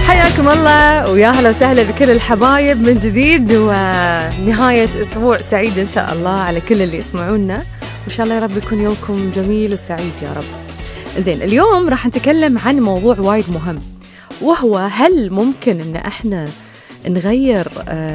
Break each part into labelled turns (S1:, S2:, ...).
S1: حياكم الله ويا هلا وسهلا بكل الحبايب من جديد، ونهاية أسبوع سعيد إن شاء الله على كل اللي يسمعونا، وإن شاء الله يا رب يكون يومكم جميل وسعيد يا رب. زين، اليوم راح نتكلم عن موضوع وايد مهم، وهو هل ممكن إن إحنا نغير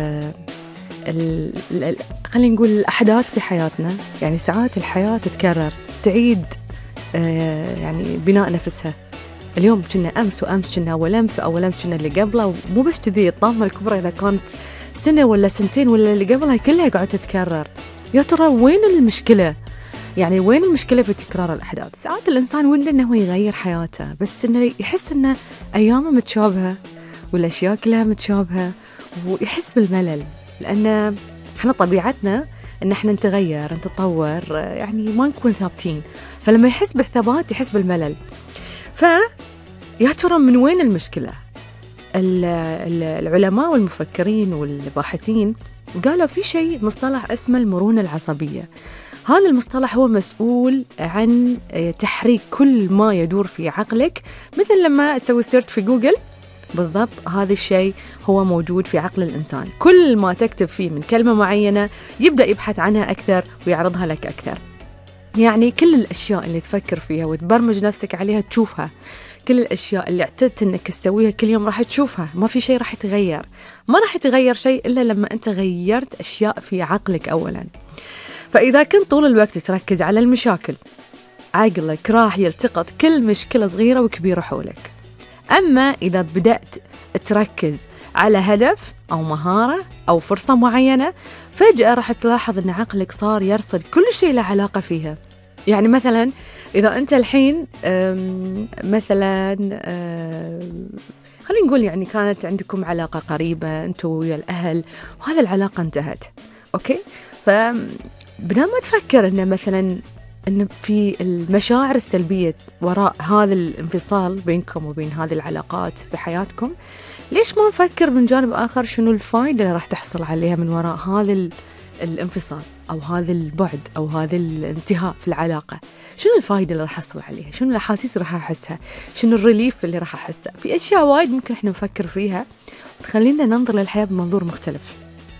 S1: خلينا نقول الأحداث في حياتنا؟ يعني ساعات الحياة تتكرر، تعيد يعني بناء نفسها. اليوم كنا أمس، وأمس كنا أول أمس، وأول أمس كنا اللي قبله، ومو بس كذي، الطامة الكبرى إذا كانت سنة ولا سنتين ولا اللي قبلها كلها قاعدة تتكرر. يا ترى وين المشكلة؟ يعني وين المشكلة في تكرار الأحداث؟ ساعات الإنسان وده إنه هو يغير حياته، بس إنه يحس إنه أيامه متشابهة والأشياء كلها متشابهة، ويحس بالملل، لأن إحنا طبيعتنا إن إحنا نتغير نتطور، يعني ما نكون ثابتين، فلما يحس بالثبات يحس بالملل. يا ترى من وين المشكلة؟ العلماء والمفكرين والباحثين قالوا في شيء مصطلح اسمه المرونة العصبية. هذا المصطلح هو مسؤول عن تحريك كل ما يدور في عقلك، مثل لما تسوي سيرش في جوجل بالضبط، هذا الشيء هو موجود في عقل الإنسان. كل ما تكتب فيه من كلمة معينة يبدأ يبحث عنها أكثر ويعرضها لك أكثر. يعني كل الأشياء اللي تفكر فيها وتبرمج نفسك عليها تشوفها، كل الأشياء اللي اعتدت أنك تسويها كل يوم راح تشوفها، ما في شيء راح يتغير. ما راح يتغير شيء إلا لما أنت غيرت أشياء في عقلك أولا. فإذا كنت طول الوقت تركز على المشاكل، عقلك راح يلتقط كل مشكلة صغيرة وكبيرة حولك. أما إذا بدأت تركز على هدف أو مهارة أو فرصة معينة، فجأة راح تلاحظ أن عقلك صار يرصد كل شيء له علاقة فيها. يعني مثلا إذا أنت الحين مثلا خلينا نقول يعني كانت عندكم علاقة قريبة أنتوا ويا الأهل، وهذا العلاقة انتهت، أوكي؟ فبدل ما تفكر أن مثلا أن في المشاعر السلبية وراء هذا الانفصال بينكم وبين هذه العلاقات في حياتكم، ليش ما نفكر من جانب آخر شنو الفائدة اللي راح تحصل عليها من وراء هذا الانفصال أو هذا البعد أو هذا الانتهاء في العلاقة؟ شنو الفائدة اللي راح أحصل عليها؟ شنو الأحاسيس اللي راح أحسها؟ شنو الريليف اللي راح أحسه؟ في أشياء وايد ممكن إحنا نفكر فيها وتخلينا ننظر للحياة بمنظور مختلف.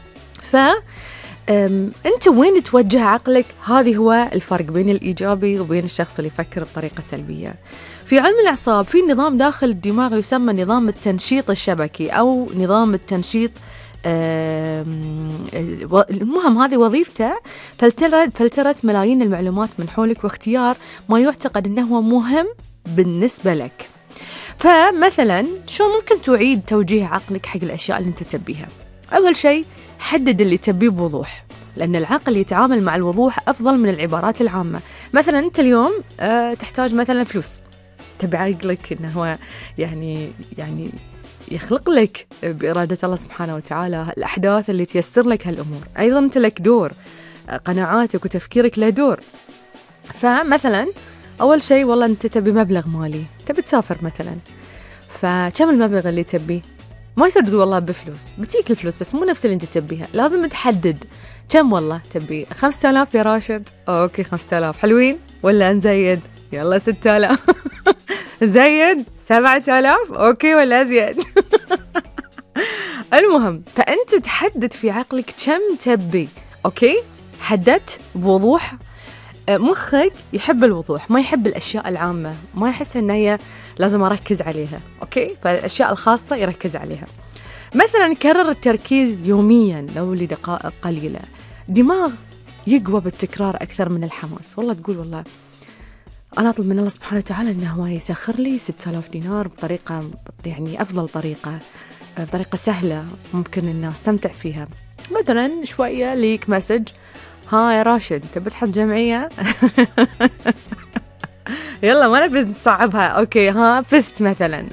S1: أنت وين توجه عقلك؟ هذه هو الفرق بين الإيجابي وبين الشخص اللي يفكر بطريقة سلبية. في علم الأعصاب في نظام داخل الدماغ يسمى نظام التنشيط الشبكي أو نظام التنشيط، المهم هذه وظيفته فلترة ملايين المعلومات من حولك واختيار ما يعتقد أنه مهم بالنسبة لك. فمثلا شو ممكن تعيد توجيه عقلك حق الأشياء اللي أنت تبيها؟ أول شيء حدد اللي تبيه بوضوح، لأن العقل يتعامل مع الوضوح أفضل من العبارات العامة. مثلا أنت اليوم تحتاج مثلا فلوس، تبي عقلك إنه هو يعني يخلق لك بإرادة الله سبحانه وتعالى الأحداث اللي تيسر لك هالأمور. أيضا أنت لك دور، قناعاتك وتفكيرك له دور. فمثلا أول شيء والله أنت تبي مبلغ مالي، تبي تسافر مثلا، فكم المبلغ اللي تبيه؟ ما يصير تقول والله بفلوس، بتيك الفلوس بس مو نفس اللي انت تبيها، لازم تحدد كم. والله تبي 5000 يا راشد؟ اوكي 5000 حلوين ولا نزيد؟ يلا 6000 زيد 7000 اوكي ولا زيد؟ المهم فانت تحدد في عقلك كم تبي، اوكي؟ حددت بوضوح. مخك يحب الوضوح، ما يحب الأشياء العامة، ما يحس أن هي لازم أركز عليها، أوكي؟ فالأشياء الخاصة يركز عليها. مثلا كرر التركيز يوميا لو لدقائق قليلة. دماغ يقوى بالتكرار أكثر من الحماس. والله تقول والله أنا أطلب من الله سبحانه وتعالى أنه هو يسخر لي 6000 دينار بطريقة يعني أفضل طريقة، بطريقة سهلة ممكن أن أستمتع فيها. مثلا شوية ليك مسج، ها يا راشد تبي تحط جمعية؟ يلا ما نبي نصعبها، أوكي ها فزت مثلا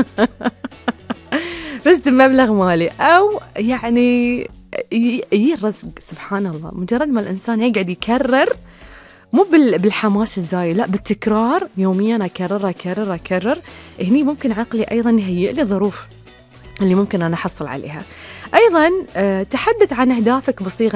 S1: فزت بمبلغ مالي، أو يعني الرزق. سبحان الله، مجرد ما الإنسان يقعد يكرر، مو بالحماس الزايد، لا بالتكرار يوميا، أكرر، هني ممكن عقلي أيضا يهيئ لي ظروف اللي ممكن أنا أحصل عليها. أيضا تحدث عن أهدافك بصيغة